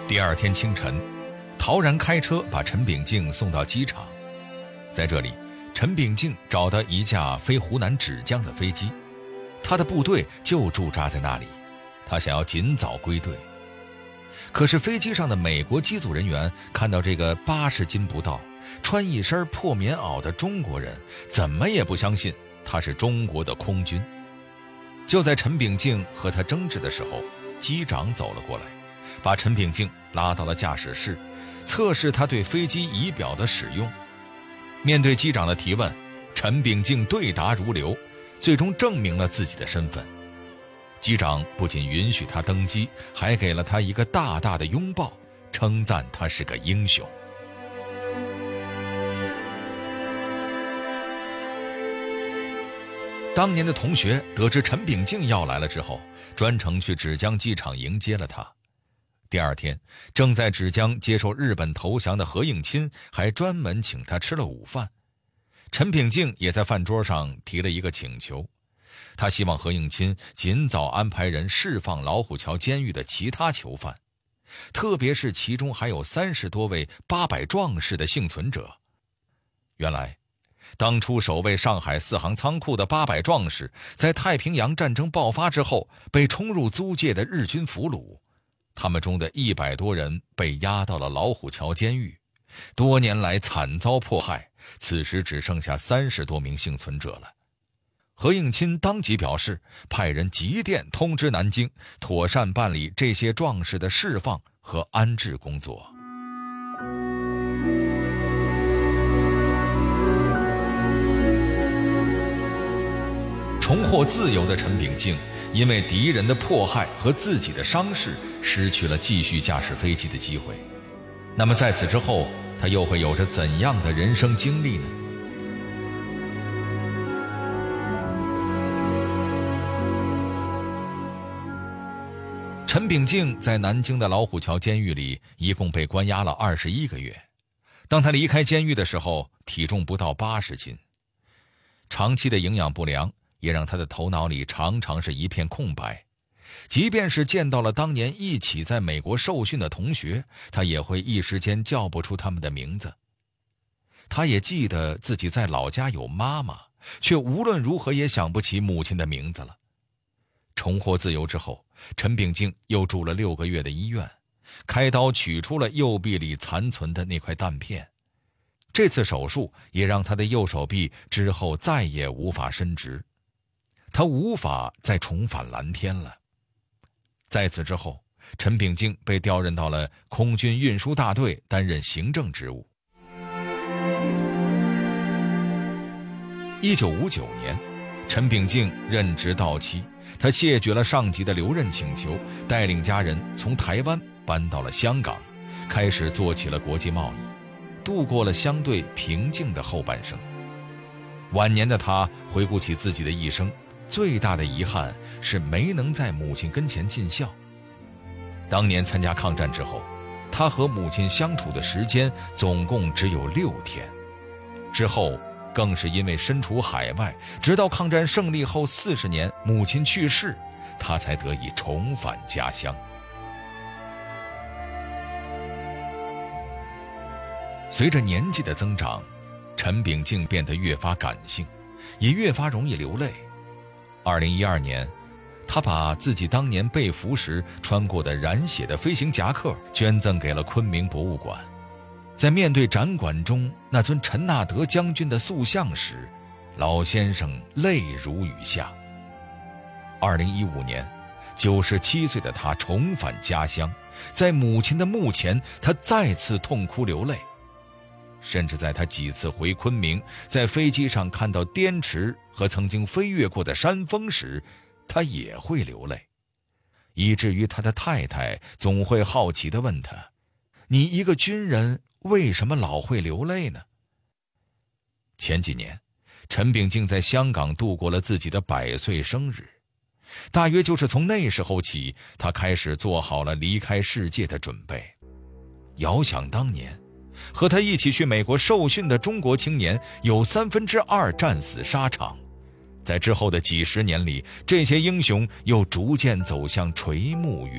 第二天清晨，陶然开车把陈炳敬送到机场。在这里，陈炳敬找到一架飞湖南芷江的飞机，他的部队就驻扎在那里，他想要尽早归队。可是飞机上的美国机组人员看到这个80斤不到、穿一身破棉袄的中国人，怎么也不相信他是中国的空军。就在陈炳敬和他争执的时候，机长走了过来，把陈炳敬拉到了驾驶室，测试他对飞机仪表的使用。面对机长的提问，陈炳敬对答如流，最终证明了自己的身份。机长不仅允许他登机，还给了他一个大大的拥抱，称赞他是个英雄。当年的同学得知陈炳敬要来了之后，专程去芷江机场迎接了他。第二天，正在芷江接受日本投降的何应钦还专门请他吃了午饭。陈炳敬也在饭桌上提了一个请求，他希望何应钦尽早安排人释放老虎桥监狱的其他囚犯，特别是其中还有30多位800壮士的幸存者。原来当初守卫上海4行仓库的800壮士，在太平洋战争爆发之后被冲入租界的日军俘虏，他们中的100多人被押到了老虎桥监狱，多年来惨遭迫害，此时只剩下30多名幸存者了。何应钦当即表示，派人急电通知南京，妥善办理这些壮士的释放和安置工作。重获自由的陈炳敬，因为敌人的迫害和自己的伤势，失去了继续驾驶飞机的机会。那么在此之后，他又会有着怎样的人生经历呢？陈炳敬在南京的老虎桥监狱里一共被关押了21个月。当他离开监狱的时候，体重不到80斤。长期的营养不良也让他的头脑里常常是一片空白，即便是见到了当年一起在美国受训的同学，他也会一时间叫不出他们的名字。他也记得自己在老家有妈妈，却无论如何也想不起母亲的名字了。重获自由之后，陈炳敬又住了6个月的医院，开刀取出了右臂里残存的那块弹片。这次手术也让他的右手臂之后再也无法伸直，他无法再重返蓝天了。在此之后，陈炳敬被调任到了空军运输大队担任行政职务。1959年，陈炳敬任职到期，他谢绝了上级的留任请求，带领家人从台湾搬到了香港，开始做起了国际贸易，度过了相对平静的后半生。晚年的他回顾起自己的一生，最大的遗憾是没能在母亲跟前尽孝。当年参加抗战之后，他和母亲相处的时间总共只有6天，之后更是因为身处海外，直到抗战胜利后40年，母亲去世，他才得以重返家乡。随着年纪的增长，陈炳敬变得越发感性，也越发容易流泪。2012年，他把自己当年被俘时穿过的染血的飞行夹克捐赠给了昆明博物馆。在面对展馆中那尊陈纳德将军的塑像时，老先生泪如雨下。2015年，97岁的他重返家乡，在母亲的墓前，他再次痛哭流泪。甚至在他几次回昆明，在飞机上看到滇池和曾经飞越过的山峰时，他也会流泪，以至于他的太太总会好奇地问他：你一个军人为什么老会流泪呢？前几年，陈炳敬在香港度过了自己的100岁生日，大约就是从那时候起，他开始做好了离开世界的准备。遥想当年，和他一起去美国受训的中国青年有2/3战死沙场，在之后的几十年里，这些英雄又逐渐走向垂暮